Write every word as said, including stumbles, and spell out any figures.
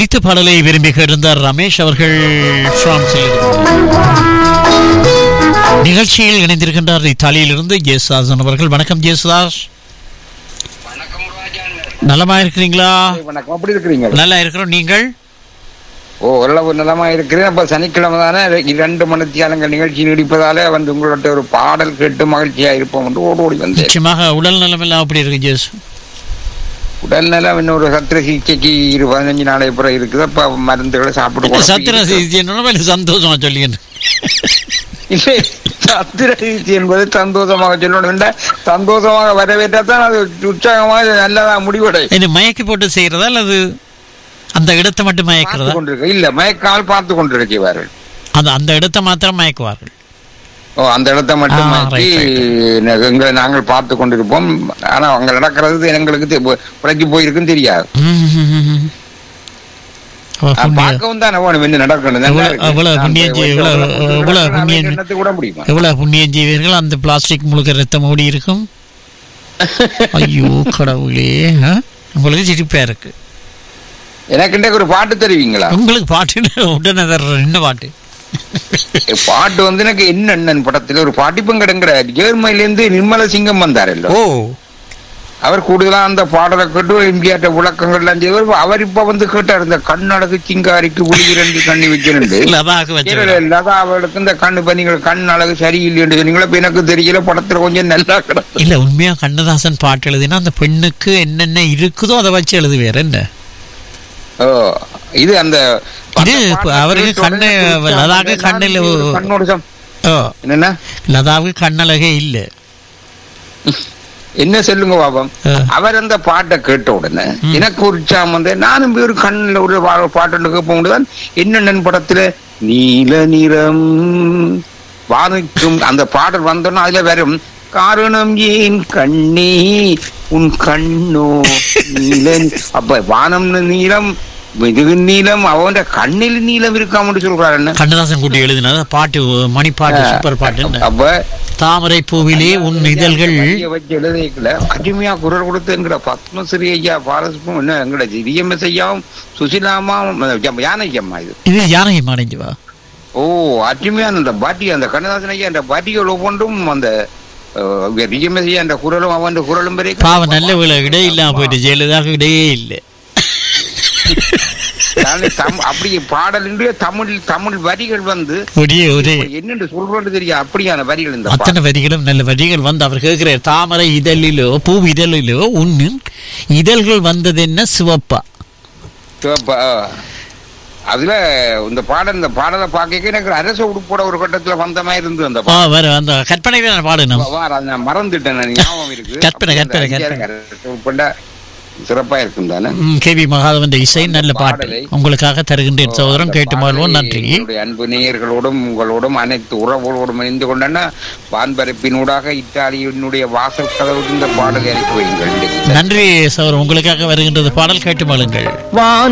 அழைத்து பாடலை விரும்பி கேட்டிருந்தார் ரமேஷ் அவர்கள் பிரான்சில். நிகழ்ச்சியில் இணைந்திருக்கின்றார் இத்தாலியிலிருந்து ஜேசுதாசன் அவர்கள். வணக்கம் ஜேசுதாஸ். நலமா இருக்கிறீங்களா? வணக்கம். எப்படி இருக்கிறீங்க? நல்லா இருக்கிறோம். நீங்கள்? ஓ, ஓரளவு நலமா இருக்கிறேன். அப்ப சனிக்கிழமை தானே இரண்டு மணித்தியாலங்கள் நிகழ்ச்சி நீடிப்பதால வந்து உங்கள்ட்ட ஒரு பாடல் கேட்டு மகிழ்ச்சியா இருப்போம் என்று ஓடி ஓடி வந்தேன். நிச்சயமாக. உடல் நலம் எல்லாம் அப்படி இருக்கு ஜேசு? உடல் நலம் இன்னொரு சத்திர சிகிச்சைக்கு இரு பதினஞ்சு நாளை அப்புறம் இருக்குது. அப்ப மருந்துகளை சாப்பிடுவோம். சத்திர சிகிச்சை சந்தோஷமா சொல்லுங்க. இல்லை, சத்திர சிகிச்சை என்பது சந்தோஷமாக சொல்லணும். சந்தோஷமாக வரவேற்றாதான் அது உற்சாகமாக நல்லதா முடிவடை. இது மயக்கி போட்டு செய்யறதா அல்லது அந்த இடத்தை மட்டும் மயக்கிறதா? இல்ல, மயக்கால் பார்த்து கொண்டிருக்கிறார்கள். அந்த அந்த இடத்தை மாத்திரம் மயக்குவார்கள். ஓ, அந்த இடத்தை மட்டும் மயக்கி எங்களை நாங்கள் பார்த்து கொண்டிருப்போம். ஆனா அங்க நடக்கிறது எங்களுக்கு பிழைச்சி போயிருக்குன்னு தெரியாது. பார்க்கவும் தானே வேணும் என்ன நடக்கணும். எவ்வளவு புண்ணியம் செய்வீர்கள். அந்த பிளாஸ்டிக் முழுக்க ரத்தம் ஓடி இருக்கும். ஐயோ கடவுளே, உங்களுக்கு சிரிப்பா இருக்கு. எனக்கு ஒரு பாட்டு தெரிவிங்களா? உங்களுக்கு பாட்டு உடனே என்ன பாட்டு? பாட்டு வந்து எனக்கு என்னென்ன படத்துல ஒரு பாட்டிப்பும் கிடங்குற ஜெர்மனில இருந்து நிர்மல சிங்கம் வந்தாரല്ലോ. ஓ, அவர் கூடுதலா அந்த பாடலை கேட்டு எம்ஜிஆர் விளக்கங்கள் எல்லாம் செய்வார். அவர் இப்ப வந்து கேட்டார், இந்த கண்ணழகு சிங்காரிக்கு உளி ரெண்டு கண்ணி வைக்கிறது அவளுக்கு இந்த கண்ணு பணிகள் கண் அழகு சரியில்லை என்று சொன்னீங்களா? இப்ப எனக்கு தெரியல, படத்துல கொஞ்சம் நல்லா கிடக்கும். இல்ல, உண்மையா கண்ணதாசன் பாட்டு எழுதினா அந்த பெண்ணுக்கு என்னென்ன இருக்குதோ அதை வச்சு எழுதுவார். என்ன இது அந்த இது அவருக்கு கண்ணு லதாவுக்கு கண்ணில் என்னன்னா லதாவுக்கு கண்ணழகே இல்ல. என்ன சொல்லுங்க பாபம். அவர் அந்த பாட்டை கேட்ட உடனே எனக்கு ஒரு உற்சாகம் வந்து நானும் ஒரு கண்ணில் ஒரு பாட்டு கேட்போம். என்னென்ன படத்துல நீல நிறம் வானிக்கும் அந்த பாடல் வந்தோன்னா அதுல வரும் காரணம் ஏன் கண்ணே உன் கண்ணோ நீல. அப்ப வானம் நீளம் நீளம் அவன் கண்ணில் நீளம் இருக்காம சொல்றாரு கண்ணதாசன் கூட்டி எழுதின பாட்டு. மணி பாட்டு, சூப்பர் பாட்டு. அப்ப தாமரை பூவிலே உன் இதழ்கள் வச்சு எழுதிக்கல அருமையா குரல் கொடுத்துங்கிற பத்மஸ்ரீ ஐயா, பாலசுப்ரம் என்ன எங்கட ஜிஎம்எஸ் ஐயாவும் சுசிலாமா யானைக்கம்மா. இது இது யானை மாணிஜவா? ஓ, அருமையான அந்த பாட்டி, அந்த கண்ணதாசன் ஐயா அந்த பாட்டிகள் ஒவ்வொன்றும் அந்த ஜிஎம்எஸ் ஐயா அந்த குரலும் அவன் குரலும் பெரிய பாவம். நல்ல விலை இடையே இல்லாம போயிட்டு ஜெயலலிதாவுக்கு இடையே இல்லை. அப்படி பாடல் தமிழ் தமிழ் வரிகள் வந்து என்னென்று சொல்றது தெரியும். அப்படியான வரிகள், இந்த அத்தனை வரிகளும் நல்ல வரிகள் வந்து அவர் கேட்கிற தாமரை இதழிலோ பூ இதழிலோ உன்னு இதழ்கள் வந்தது என்ன சிவப்பா சிவப்பா. அதுல இந்த பாடல் இந்த பாடலை பார்க்க எனக்கு அரச உடுப்போட ஒரு கட்டத்துல வந்த மாதிரி இருந்து அந்த அந்த கற்பனை பாடு நான் மறந்துட்டேன். ஞாபகம் இருக்கு. கற்பனை கற்பனை சிறப்பா இருக்கும் தானே. கே வி மகாதேவன் இசை நல்ல பாடலை உங்களுக்காக தருகின்றேன் சகோதரன். கேட்டு மாறுவோம். நன்றி. அன்பு நேயர்களோடும் உங்களோடும் அனைத்து உறவுகளோடும் இணைந்து கொண்டன வான்பரப்பினூடாக இத்தாலியினுடைய வாசல் கதவு இந்த பாடலை இறக்கி வையுங்கள். நன்றி சகோதரன். உங்களுக்காக வருகின்றது பாடல். கேட்டு மாளுங்கள்.